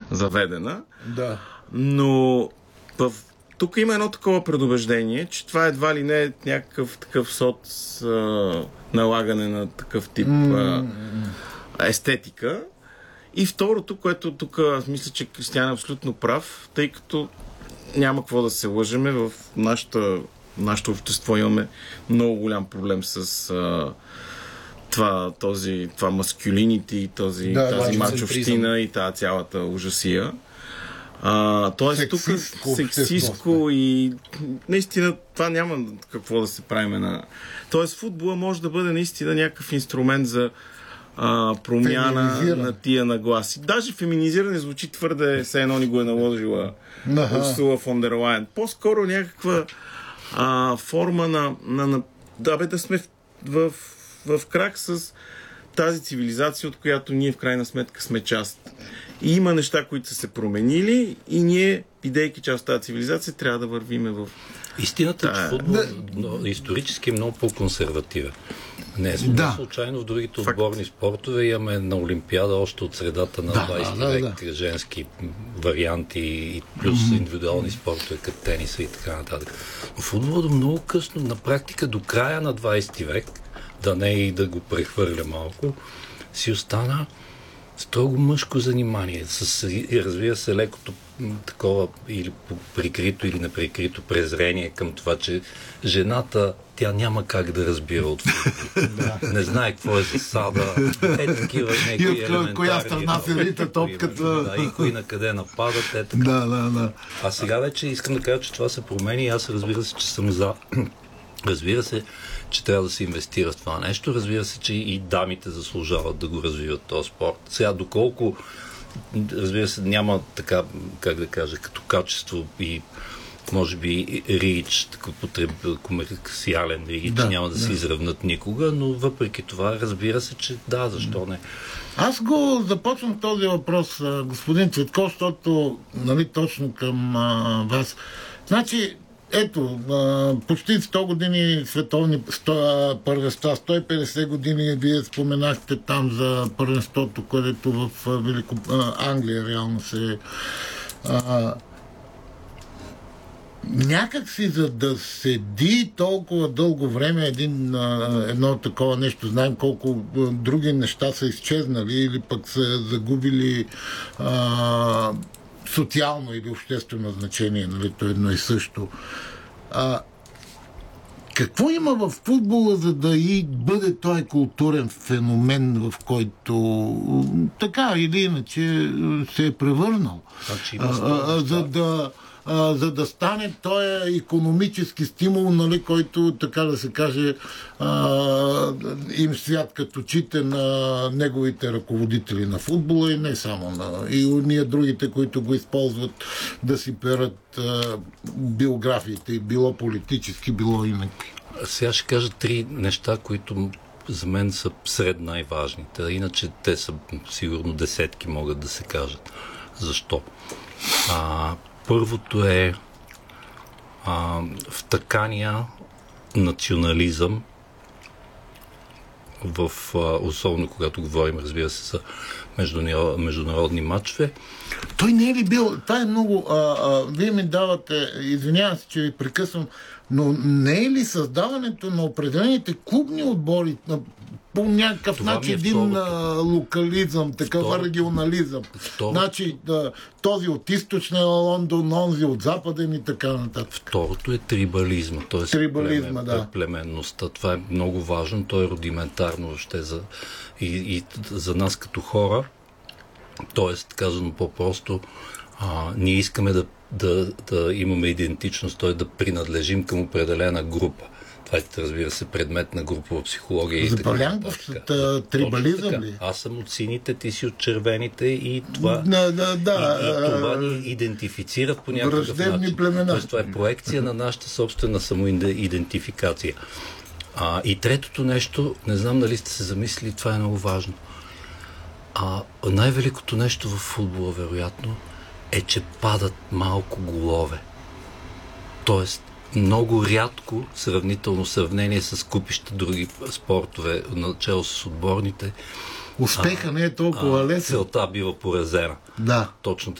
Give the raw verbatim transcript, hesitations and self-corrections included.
заведена. Да. Но в... тук има едно такова предубеждение, че това едва ли не е някакъв такъв соц а, налагане на такъв тип а, естетика. И второто, което тук аз мисля, че Кристиан е абсолютно прав, тъй като няма какво да се лъжеме, в нашата, нашето общество имаме много голям проблем с а, това, този, това маскюлинити, този, да, тази да, мачовщина и тази цялата ужасия. А, тоест тук сексистко и наистина това няма какво да се правиме на... Тоест футбола може да бъде наистина някакъв инструмент за а, промяна на тия нагласи. Даже феминизиране звучи твърде, все едно ни го е наложила Урсула фон дер Лайен. По-скоро някаква а, форма на, на, на да, бе, да сме в, в, в крак с тази цивилизация, от която ние в крайна сметка сме част. И има неща, които са се променили и ние, бидейки част от тази цивилизация, трябва да вървиме в... Истината е, че футбол да. исторически е много по-консервативен. Не е да. случайно в другите Факт. отборни спортове имаме на Олимпиада още от средата на да, двайсети да, век да. женски варианти и плюс mm-hmm. индивидуални спортове, като тениса и така нататък. Но футбол до много късно, на практика до края на двайсети век, да не и да го прехвърля малко, си остана строго мъжко занимание, с, разбира се, лекото такова или прикрито или неприкрито презрение към това, че жената, тя няма как да разбира от футбол. Не знае какво е засада. Е, такива някакви елементарни... коя страна се рита топката. Да, и кои на къде нападат. Е, така. Да, да, да. А сега вече искам да кажа, че това се промени и аз разбира се, че съм за... Разбира се, че трябва да се инвестира в това нещо. Разбира се, че и дамите заслужават да го развиват този спорт. Сега, доколко, разбира се, няма така, как да кажа, като качество и може би рич, такъв потреб, комерциален рич, да, няма да, да се изравнат никога, но въпреки това, разбира се, че да, защо не. Аз го започвам този въпрос, господин Цветков, защото, нали, точно към а, вас. Значи, ето, почти сто години световни първенства, сто и петдесет години, вие споменахте там за първенството, където в Велико... Англия реално се... А, някак си, за да седи толкова дълго време един, едно такова нещо, знаем колко други неща са изчезнали или пък са загубили а, социално или обществено значение, нали, то едно и също. А, какво има в футбола, за да и бъде той културен феномен, в който така или иначе се е превърнал? А, а, а, за да А, за да стане той икономически стимул, нали, който, така да се каже, а, им свят като очите на неговите ръководители на футбола и не само на... и ние другите, които го използват да си перат а, биографиите, било политически, било инакви. Сега ще кажа три неща, които за мен са сред най-важните. Иначе те са сигурно десетки могат да се кажат. Защо? А, Първото е а, втъкания национализъм в, а, особено когато говорим, разбира се, за международни матчове. Той не е ли бил... Това е много... А, а, вие ми давате... Извинявам се, че ви прекъсвам, но не е ли създаването на определените клубни отбори на по някакъв това начин е един а, локализъм, такъв Второ... регионализъм. Второ... Значи да, този от източния Лондон, онзи от западен и така нататък. Второто е трибализма, т.е. Трибализма, племен, да. племенността. Това е много важно, то е рудиментарно въобще за, и, и за нас като хора. Т.е. казано по-просто, а, ние искаме да, да, да имаме идентичност, т.е. да принадлежим към определена група. Това е, разбира се, предмет на групова психология. Запалянковата трибализъм ли? Аз съм от сините, ти си от червените и това, да, да, да, и, и това ни идентифицира по някакъв начин. Племена. Тоест, това е проекция на нашата собствена самоидентификация. А, и третото нещо, не знам дали сте се замислили, това е много важно. А най-великото нещо в футбола, вероятно, е, че падат малко голове. Тоест, много рядко, сравнително сравнение с купища други спортове, начало с отборните, успеха а, не е толкова лесен. Целта бива поразена. Да. Точно